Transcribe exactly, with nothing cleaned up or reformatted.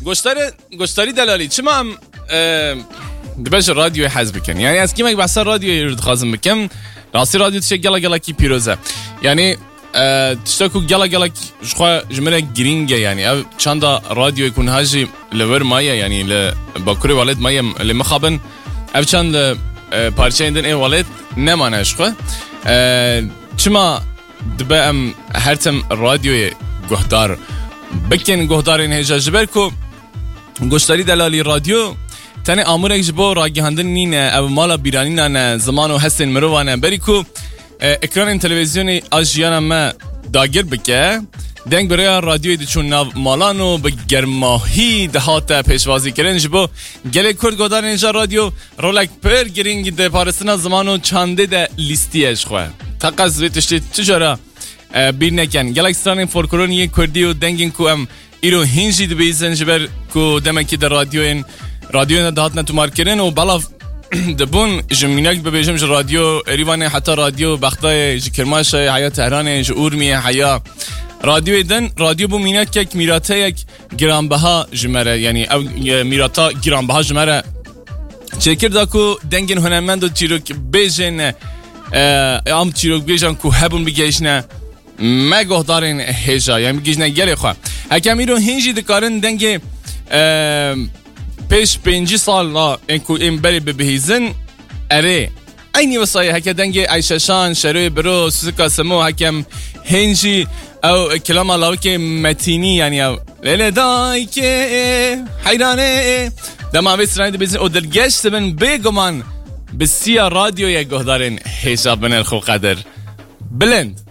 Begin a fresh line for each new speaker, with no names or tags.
گشتاری گشتاری دلالی چما هم دبش رادیو حزب کن یعنی از کی مگ بحث رادیو رد خازم بکم راستی رادیو تش گلا گلا کی پیروزه یعنی تشتكو جلا جلا شخوا جملة جرينجة يعني أو چند راديو يكون هاجي لور مايا يعني لباكوري والد مايا لمخابن أو چند پارچه دن ای والد نمانه شخوا چما دبا ام هرتم رادیو گهدار بکن گهدار این هجا جبر کو گشتاری دلالی رادیو تنه آمورک جبو راگهاندن نینه او مالا بیرانی نانه زمانو حسن مروانه بری کو اکران تلویزیونی آجیانا ما داگر بکه دنگ برای رادیوی دی چون ناو مالانو به گرماهی دهات پیشوازی کرن جبو گله کرد گودار اینجا رادیو رولک پر گرینگ ده پارستنا زمانو چانده ده لیستیش خواه تاقز ویتشتی چجارا بیر نکن گلکستان فولکلورنی کردی و دنگین کو ام ایرو هنجی دی بیزن جبر کو دمکی ده رادیوین رادیوین دهات نتومار کرن و بلاف دبون جمیناک ببیجم ج رادیو ایوانه حتی رادیو بختای ج کرماش حیا تهران ج اورمی حیا رادیو دن رادیو بو میناک یک میراته یک گرانبها جمره یعنی او میراتا گرانبها جمره چکر داکو دنگن هنرمند و چیروک بیجن ام چیروک بیجن کو هبون بگیشنه مگه دارین هجا یعنی بگیشنه گلی خو حکمی رو هنجی دکارن دنگ پیش پنجی سال لا انکو این بری ببهیزن اره اینی وصایه هکه دنگ عیششان شروع برو سوزکا سمو هکم هنجی او کلام الله که متینی یعنی او لیل دای که حیرانه دما بسرانی ده بیزن او دلگشت بن بگمان بسیار رادیو یک گهدارین حساب من الخو قدر بلند